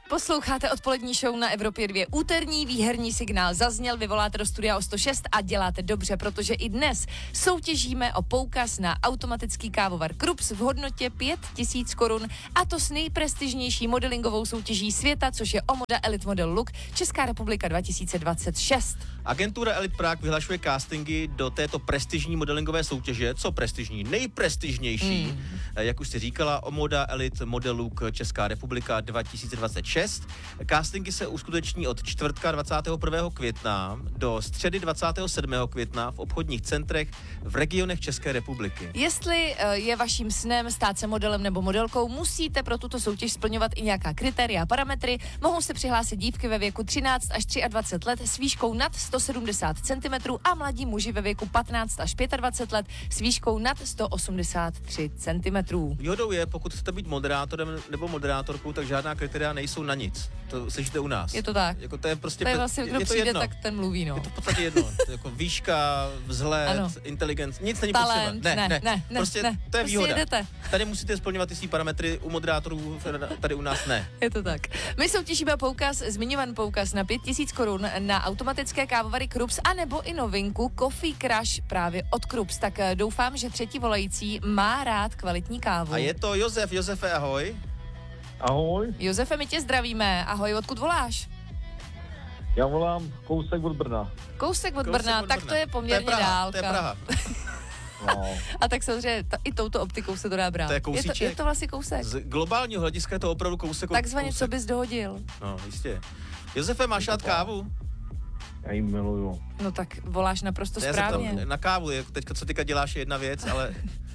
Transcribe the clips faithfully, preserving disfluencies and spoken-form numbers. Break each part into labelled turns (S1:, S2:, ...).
S1: Posloucháte odpolední show na Evropě dva. Úterní výherní signál zazněl, vyvoláte do studia o sto šest a děláte dobře, protože i dnes soutěžíme o poukaz na automatický kávovar Krups v hodnotě pět tisíc korun, a to s nejprestižnější modelingovou soutěží světa, což je Omoda Elite Model Look Česká republika dva tisíce dvacet šest.
S2: Agentura Elite Prague vyhlašuje castingy do této prestižní modelingové soutěže. Co prestižní? Nejprestižnější. Mm. Jak už jsi říkala, Omoda Elite Model Look Česká republika dva tisíce dvacet šest. Castingy se uskuteční od čtvrtka dvacátého prvního května do středy dvacátého sedmého května v obchodních centrech v regionech České republiky.
S1: Jestli je vaším snem stát se modelem nebo modelkou, musíte pro tuto soutěž splňovat i nějaká kritéria a parametry. Mohou se přihlásit dívky ve věku třináct až dvacet tři let s výškou nad sto sedmdesát centimetrů a mladí muži ve věku patnáct až dvacet pět let s výškou nad sto osmdesát tři centimetrů.
S2: Výhodou je, pokud chcete být moderátorem nebo moderátorkou, tak žádná kritéria nejsou na nic. To slyšíte u nás.
S1: Je to tak.
S2: Jako to je prostě
S1: to je vlastně, kdo
S2: je to
S1: přijde,
S2: jedno.
S1: tak ten mluví, no.
S2: Je to v podstatě jedno. To je jako výška, vzhled, inteligence, nic není
S1: talent,
S2: potřeba. Ne,
S1: ne,
S2: ne,
S1: ne,
S2: prostě
S1: ne,
S2: to je
S1: prostě
S2: výhoda.
S1: jedete.
S2: Tady musíte splňovat ty svý parametry, u moderátorů tady u nás ne.
S1: Je to tak. My soutěžíme poukaz, zmiňovaný poukaz na pět tisíc korun na automatické kávovary Krups a nebo i novinku Coffee Crush právě od Krups. Tak doufám, že třetí volající má rád kvalitní kávu.
S2: A je to Josef. Josefe, ahoj.
S3: Ahoj.
S1: Josefe, my tě zdravíme. Ahoj, odkud voláš?
S3: Já volám kousek od Brna.
S1: Kousek od
S2: Kousek
S1: Brna,
S2: od
S1: tak
S2: Brna.
S1: to je poměrně
S2: to je Praha,
S1: dálka.
S2: To je Praha.
S3: No.
S1: A tak samozřejmě ta, i touto optikou se to dá brát.
S2: To je
S1: je, to,
S2: kousíček.
S1: je to vlastně kousek.
S2: Z globálního hlediska je to opravdu kousek.
S1: Takzvaně,
S2: kousek.
S1: co bys dohodil.
S2: No, jistě. Josefe, máš rád kávu?
S3: Já ji miluju.
S1: No tak voláš naprosto
S2: Já se
S1: správně.
S2: tam na kávu, jako teďka, co teďka děláš, je jedna věc, ale...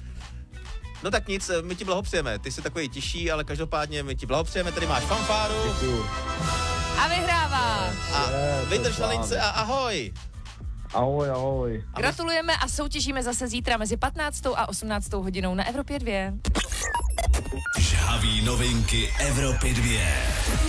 S2: No tak nic, my ti blahopřejeme. Ty jsi takový tiší, ale každopádně my ti blahopřejeme. Tady máš fanfáru.
S3: Děkuju.
S1: A vyhrává.
S2: A
S3: Je, to
S2: vydrž na
S3: je
S2: lince a ahoj.
S3: Ahoj, ahoj.
S1: Gratulujeme a soutěžíme zase zítra mezi patnáctou a osmnáctou hodinou na Evropě dva.
S4: Žhaví novinky Evropy dva.